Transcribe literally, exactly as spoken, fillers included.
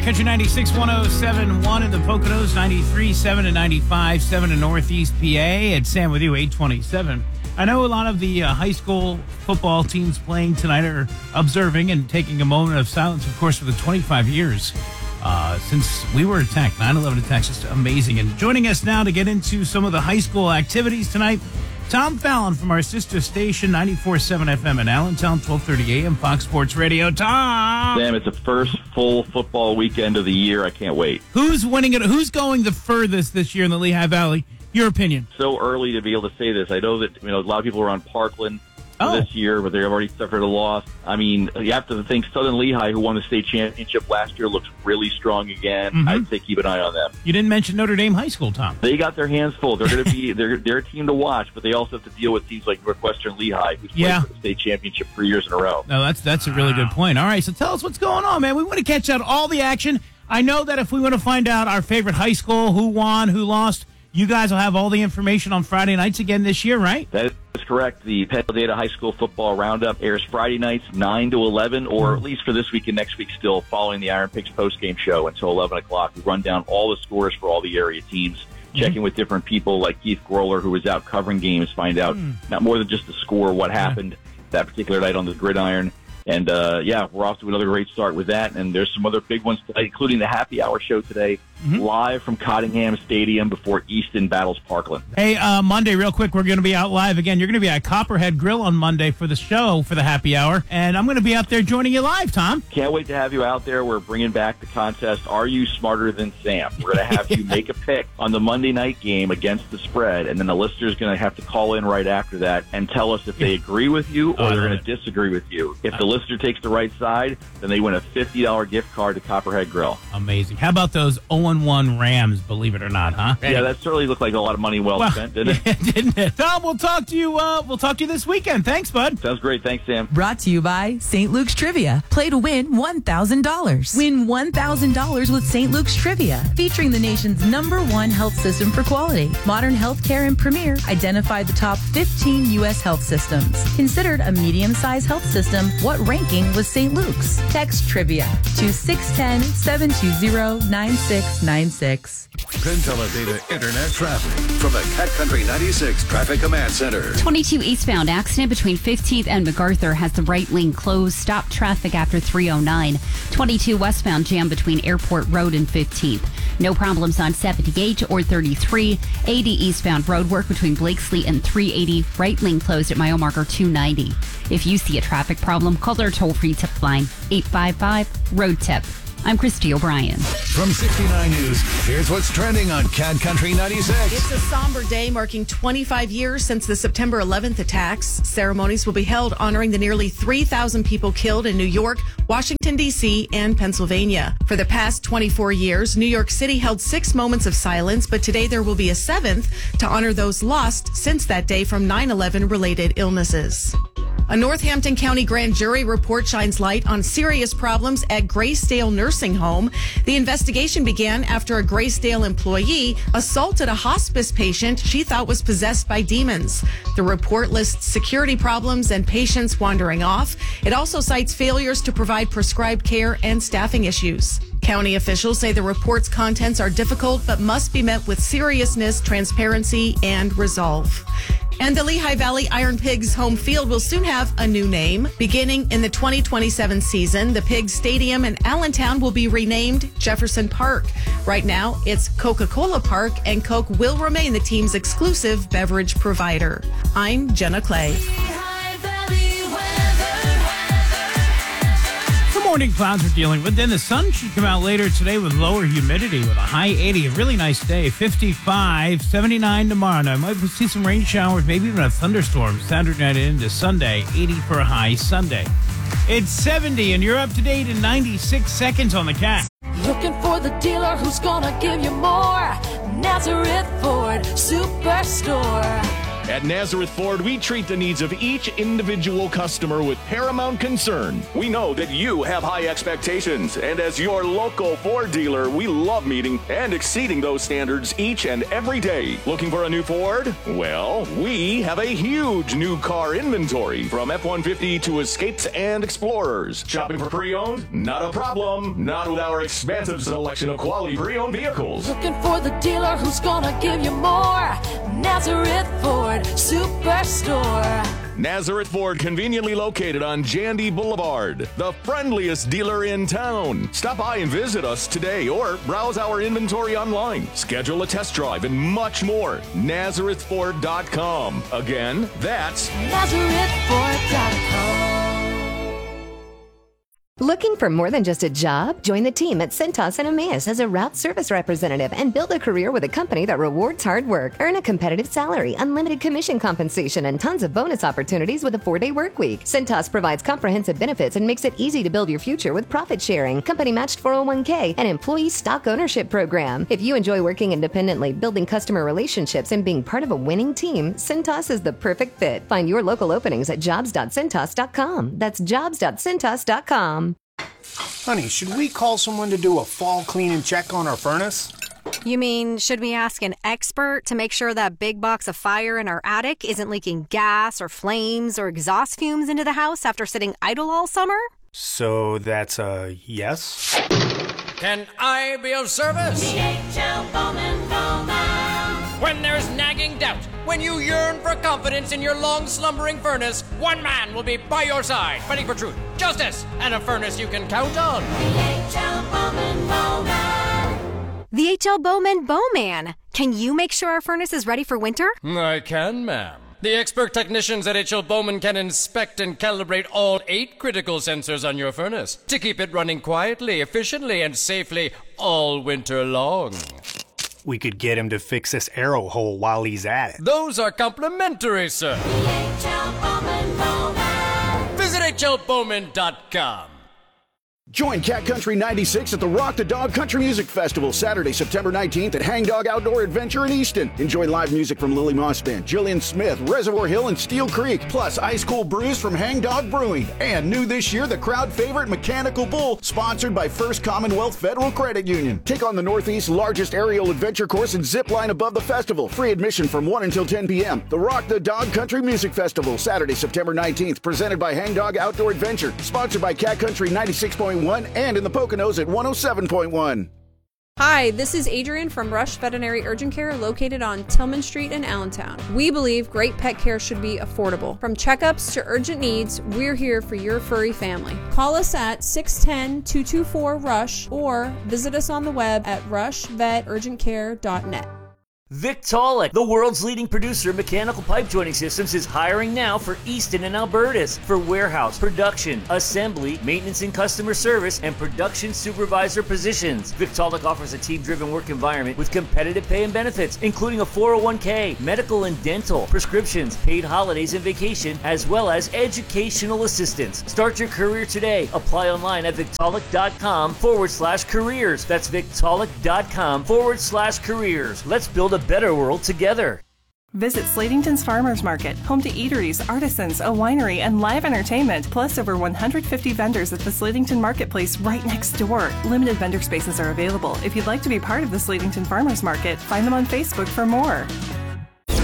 Cat Country ninety-six point one oh seven point one in the Poconos, ninety-three point seven and ninety-five point seven in Northeast P A. It's Sam with you, eight twenty-seven. I know a lot of the uh, high school football teams playing tonight are observing and taking a moment of silence, of course, for the twenty-five years uh, since we were attacked. nine eleven attacks, just amazing. And joining us now to get into some of the high school activities tonight, Tom Fallon from our sister station, ninety-four point seven F M in Allentown, twelve thirty A M, Fox Sports Radio. Tom! Sam, it's the first full football weekend of the year. I can't wait. Who's winning it? Who's going the furthest this year in the Lehigh Valley? Your opinion? So early to be able to say this. I know that you know a lot of people are on Parkland for oh. this year, but they've already suffered a loss. I mean, you have to think Southern Lehigh, who won the state championship last year, looks really strong again. Mm-hmm. I'd say keep an eye on them. You didn't mention Notre Dame High School, Tom. They got their hands full. They're going to be they're they're a team to watch, but they also have to deal with teams like Northwestern Lehigh, who's played Yeah. for the state championship three years in a row. No, that's that's a really good point. All right, so tell us what's going on, man. We want to catch out all the action. I know that if we want to find out our favorite high school, who won, who lost, you guys will have all the information on Friday nights again this year, right? That is correct. The Penn Data High School Football Roundup airs Friday nights nine to eleven, or at least for this week and next week still, following the Iron Pigs postgame show until eleven o'clock. We run down all the scores for all the area teams, mm-hmm. checking with different people like Keith Groller, who was out covering games, find out mm. not more than just the score, what happened yeah. that particular night on the gridiron. And, uh, yeah, we're off to another great start with that. And there's some other big ones tonight, including the happy hour show today, mm-hmm. live from Cottingham Stadium before Easton battles Parkland. Hey, uh, Monday, real quick, we're going to be out live again. You're going to be at Copperhead Grill on Monday for the show, for the happy hour. And I'm going to be out there joining you live, Tom. Can't wait to have you out there. We're bringing back the contest, Are You Smarter Than Sam? We're going to have you make a pick on the Monday night game against the spread. And then the listener's going to have to call in right after that and tell us if they agree with you or oh, they're going to disagree with you. If the listener takes the right side, then they win a fifty dollars gift card to Copperhead Grill. Amazing. How about those oh and one Rams, believe it or not, huh? Yeah, that certainly looked like a lot of money well, well spent, didn't yeah, it? Didn't it? Tom, we'll talk to you uh, we'll talk to you this weekend. Thanks, bud. Sounds great. Thanks, Sam. Brought to you by Saint Luke's Trivia. Play to win one thousand dollars. Win one thousand dollars with Saint Luke's Trivia, featuring the nation's number one health system for quality. Modern Healthcare and Premier identified the top fifteen U S health systems. Considered a medium-sized health system, what ranking was Saint Luke's? Text Trivia to six one zero, seven two zero, nine six nine six. Penn Teledata Internet Traffic from the Cat Country ninety-six Traffic Command Center. twenty-two eastbound accident between fifteenth and MacArthur has the right lane closed. Stop traffic after three oh nine. twenty-two westbound jam between Airport Road and fifteenth. No problems on seventy-eight or thirty-three. eighty eastbound road work between Blakesley and three eighty. Right lane closed at mile marker two ninety. If you see a traffic problem, call our toll-free tip line, eight five five, road tip. I'm Christy O'Brien. From sixty-nine News, here's what's trending on Cat Country ninety-six. It's a somber day marking twenty-five years since the September eleventh attacks. Ceremonies will be held honoring the nearly three thousand people killed in New York, Washington, D C, and Pennsylvania. For the past twenty-four years, New York City held six moments of silence, but today there will be a seventh to honor those lost since that day from nine eleven related illnesses. A Northampton County grand jury report shines light on serious problems at Graysdale Nursing Home. The investigation began after a Graysdale employee assaulted a hospice patient she thought was possessed by demons. The report lists security problems and patients wandering off. It also cites failures to provide prescribed care and staffing issues. County officials say the report's contents are difficult but must be met with seriousness, transparency, and resolve. And the Lehigh Valley Iron Pigs home field will soon have a new name. Beginning in the twenty twenty-seven season, the Pigs Stadium in Allentown will be renamed Jefferson Park. Right now, it's Coca-Cola Park, and Coke will remain the team's exclusive beverage provider. I'm Jenna Clay. Morning clouds we're dealing with. Then the sun should come out later today with lower humidity with a high eighty. A really nice day. fifty-five, seventy-nine tomorrow. Now, I might see some rain showers, maybe even a thunderstorm Saturday night into Sunday. eighty for a high Sunday. It's seventy, and you're up to date in ninety-six seconds on the Cat. Looking for the dealer who's gonna give you more. Nazareth Ford Superstore. At Nazareth Ford, we treat the needs of each individual customer with paramount concern. We know that you have high expectations, and as your local Ford dealer, we love meeting and exceeding those standards each and every day. Looking for a new Ford? Well, we have a huge new car inventory, from F one fifty to Escapes and Explorers. Shopping for pre-owned? Not a problem. Not with our expansive selection of quality pre-owned vehicles. Looking for the dealer who's gonna give you more. Nazareth Ford Superstore. Nazareth Ford, conveniently located on Jandy Boulevard, the friendliest dealer in town. Stop by and visit us today or browse our inventory online. Schedule a test drive and much more. Nazareth Ford dot com. Again, that's Nazareth Ford dot com. Looking for more than just a job? Join the team at Cintas and Emmaus as a route service representative and build a career with a company that rewards hard work. Earn a competitive salary, unlimited commission compensation, and tons of bonus opportunities with a four-day work week. Cintas provides comprehensive benefits and makes it easy to build your future with profit sharing, company-matched four oh one k, and employee stock ownership program. If you enjoy working independently, building customer relationships, and being part of a winning team, Cintas is the perfect fit. Find your local openings at jobs dot cintas dot com. That's jobs dot cintas dot com. Honey, should we call someone to do a fall clean and check on our furnace? You mean, should we ask an expert to make sure that big box of fire in our attic isn't leaking gas or flames or exhaust fumes into the house after sitting idle all summer? So that's a yes? Can I be of service? D H L Bowman Bowman. When there's nagging doubt, when you yearn for confidence in your long slumbering furnace, one man will be by your side, fighting for truth, justice, and a furnace you can count on. D H L Bowman Bowman. The H L Bowman Bowman. Can you make sure our furnace is ready for winter? I can, ma'am. The expert technicians at H L Bowman can inspect and calibrate all eight critical sensors on your furnace to keep it running quietly, efficiently, and safely all winter long. We could get him to fix this arrow hole while he's at it. Those are complimentary, sir. D H L Bowman Bowman. Visit H L Bowman dot com. Join Cat Country ninety-six at the Rock the Dog Country Music Festival Saturday, September nineteenth at Hang Dog Outdoor Adventure in Easton. Enjoy live music from Lily Moss Band, Jillian Smith, Reservoir Hill, and Steel Creek, plus ice cool brews from Hang Dog Brewing. And new this year, the crowd favorite Mechanical Bull, sponsored by First Commonwealth Federal Credit Union. Take on the Northeast's largest aerial adventure course and zip line above the festival. Free admission from one until ten p.m. The Rock the Dog Country Music Festival Saturday, September nineteenth, presented by Hang Dog Outdoor Adventure, sponsored by Cat Country ninety-six point one and in the Poconos at one oh seven point one. Hi, this is Adrian from Rush Veterinary Urgent Care located on Tillman Street in Allentown. We believe great pet care should be affordable. From checkups to urgent needs, we're here for your furry family. Call us at six one zero, two two four, RUSH or visit us on the web at rush vet urgent care dot net. Victaulic, the world's leading producer of mechanical pipe joining systems, is hiring now for Easton and Albertus for warehouse, production, assembly, maintenance and customer service, and production supervisor positions. Victaulic offers a team-driven work environment with competitive pay and benefits, including a four oh one k, medical and dental, prescriptions, paid holidays and vacation, as well as educational assistance. Start your career today. Apply online at Victaulic.com forward slash careers. That's Victaulic.com forward slash careers. Let's build a better world together. Visit Slatington's Farmers Market, home to eateries, artisans, a winery, and live entertainment, plus over one hundred fifty vendors at the Slatington Marketplace right next door. Limited vendor spaces are available. If you'd like to be part of the Slatington Farmers Market, find them on Facebook for more.